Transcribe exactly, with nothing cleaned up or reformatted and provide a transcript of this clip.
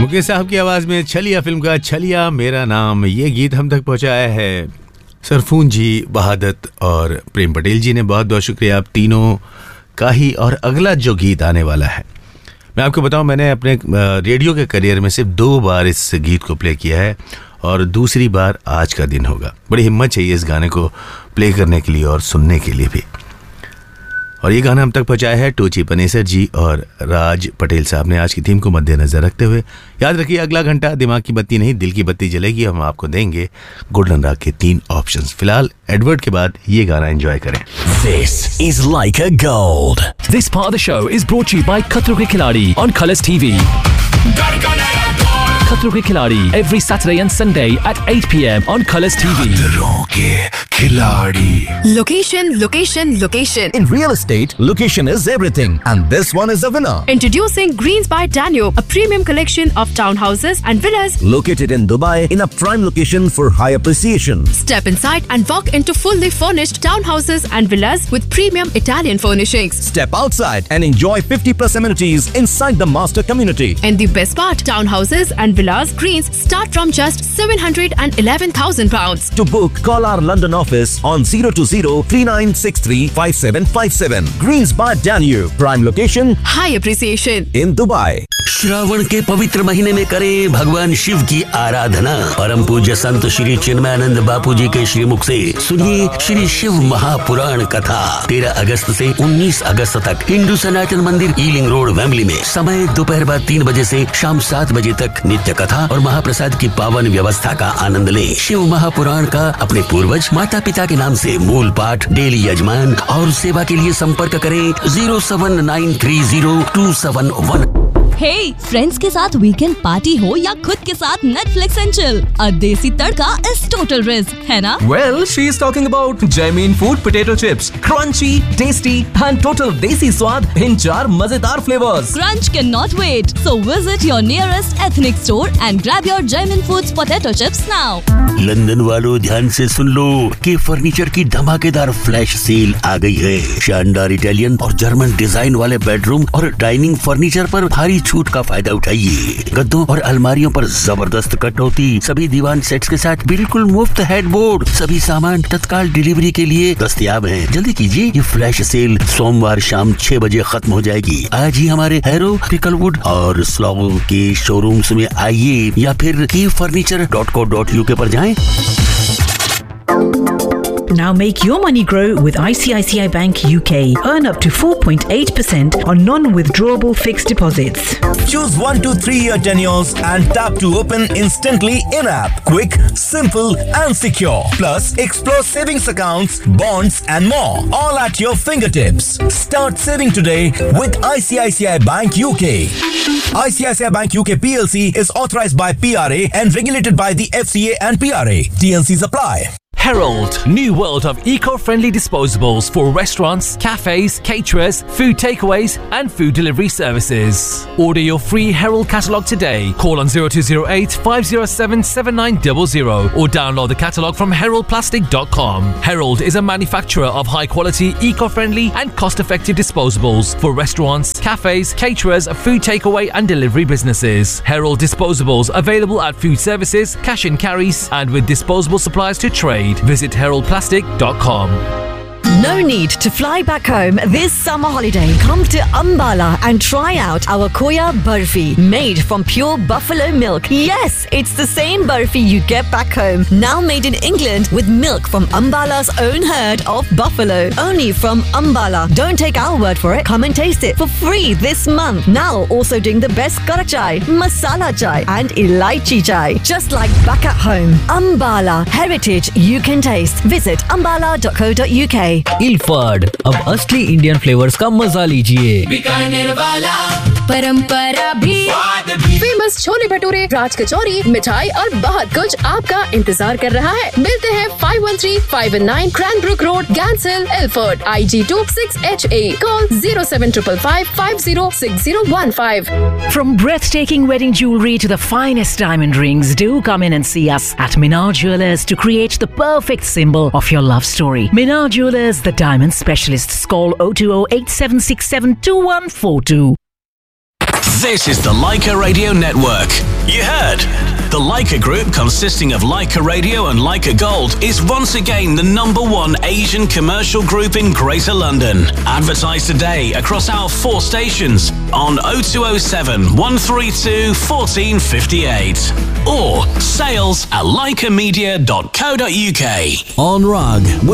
मुकेश साहब की आवाज में छलिया फिल्म का छलिया मेरा नाम, ये गीत हम तक पहुंचाया है सरफून जी, वहादत और प्रेम पटेल जी ने। बहुत बहुत शुक्रिया आप तीनों का ही। और अगला जो गीत आने वाला है, मैं आपको बताऊं, मैंने अपने रेडियो के करियर में सिर्फ दो बार इस गीत को प्ले किया है और दूसरी बार आज का दिन होगा। बड़ी हिम्मत चाहिए इस गाने को प्ले करने के लिए और सुनने के लिए भी। और ये गाना हम तक पहुंचाया है टोची पनेसर जी और राज पटेल साहब ने। आज की थीम को मद्देनजर रखते हुए याद रखिए, अगला घंटा दिमाग की बत्ती नहीं दिल की बत्ती जलेगी। हम आपको देंगे गोल्डन राग के तीन ऑप्शंस। फिलहाल एडवर्ड के बाद ये गाना एंजॉय करें। This is like a gold. This part of the show is brought to you by Khatro Ke Khiladi on Colours T V. Khatro Ke Khiladi every Saturday and Sunday at eight p m on Colours T V. Khatro Ke Khiladi. Location, location, location. In real estate, location is everything, and this one is a winner. Introducing Greens by Danube, a premium collection of townhouses and villas Located in Dubai in a prime location for high appreciation. Step inside and walk into fully furnished townhouses and villas with premium Italian furnishings. Step outside and enjoy fifty plus amenities inside the master community. And the best part, townhouses and villas Greens start from just seven hundred eleven thousand pounds. To book, call our London office on zero two zero three nine six three five seven five seven. Greens by Danube, prime location, High appreciation in Dubai. Shravan के पवित्र महीने में करें भगवान शिव की आराधना। परम पूज्य संत श्री चिन्मयानंद बापू जी के श्रीमुख से सुनिए श्री शिव महापुराण कथा। तेरह अगस्त से उन्नीस अगस्त तक हिंदू सनातन मंदिर ईलिंग रोड वेम्बली में। समय दोपहर बाद तीन बजे से शाम सात बजे तक। नित्य कथा और महाप्रसाद की पावन व्यवस्था का आनंद लें। शिव महापुराण का अपने पूर्वज माता पिता के नाम से मूल पाठ, डेली यजमान और सेवा के लिए संपर्क करें zero seven nine three zero to seven one. Hey hey, friends के साथ वीकेंड पार्टी हो या खुद के साथ नेटफ्लिक्स एंड चिल, अ देसी तड़का इज टोटल रिस्क, है ना? Well, she is talking about Jamin Food Potato Chips, crunchy, tasty and total desi स्वाद in चार मजेदार flavors. Crunch cannot wait, so visit your nearest ethnic store and grab your Jamin Foods Potato Chips now. London वालों ध्यान से सुन लो कि furniture की धमाकेदार flash sale आ गई है। शानदार इटालियन और जर्मन डिजाइन वाले बेडरूम और डाइनिंग फर्नीचर पर भारी छूट का फायदा उठाइए। गद्दों और अलमारियों पर जबरदस्त कटौती, सभी दीवान सेट्स के साथ बिल्कुल मुफ्त हेडबोर्ड। सभी सामान तत्काल डिलीवरी के लिए दस्तयाब हैं। जल्दी कीजिए, ये फ्लैश सेल सोमवार शाम छह बजे खत्म हो जाएगी। आज ही हमारे हैरो, पिकलवुड और स्लॉगो के शोरूम्स में आइए या फिर की furniture dot co dot UK पर जाएं। Now make your money grow with I C I C I Bank U K. Earn up to four point eight percent on non-withdrawable fixed deposits. Choose one to three year tenures and tap to open instantly in-app. Quick, simple and secure. Plus, explore savings accounts, bonds and more. All at your fingertips. Start saving today with I C I C I Bank U K. I C I C I Bank U K P L C is authorized by P R A and regulated by the F C A and P R A. T N Cs apply. Herald, new world of eco-friendly disposables for restaurants, cafes, caterers, food takeaways and food delivery services. Order your free Herald catalogue today. Call on zero two zero eight five zero seven seven nine zero zero or download the catalogue from herald plastic dot com. Herald is a manufacturer of high-quality, eco-friendly and cost-effective disposables for restaurants, cafes, caterers, food takeaway and delivery businesses. Herald disposables available at food services, cash and carries and with disposable supplies to trade. Visit herald plastic dot com. No need to fly back home this summer holiday. Come to Ambala and try out our Koya Barfi, made from pure buffalo milk. Yes, it's the same barfi you get back home, now made in England with milk from Ambala's own herd of buffalo. Only from Ambala. Don't take our word for it. Come and taste it for free this month. Now also doing the best kara chai, masala chai and elaichi chai. Just like back at home. Ambala, heritage you can taste. Visit ambala dot co dot U K. Ilford, अब असली Indian flavours का मजा लीजिए। बीकानेर वाला परंपरा भी, famous chole bhature, राज कचौरी, मिठाई और बहुत कुछ आपका इंतजार कर रहा है। मिलते हैं five one three five one nine क्रैनब्रुक road, गैंसिल, Ilford, I ji to six H A. Call zero seven five five five zero six zero one five. From breathtaking wedding jewelry to the finest diamond rings, do come in and see us at Minar Jewelers to create the perfect symbol of your love story. Minar Jewelers, the diamond specialists. Call zero two zero eight seven six seven two one four two. This is the Leica Radio Network. You heard? The Leica Group, consisting of Leica Radio and Leica Gold, is once again the number one Asian commercial group in Greater London. Advertise today across our four stations on oh two oh seven, one three two, one four five eight or sales at leica media dot co dot uk. On Rag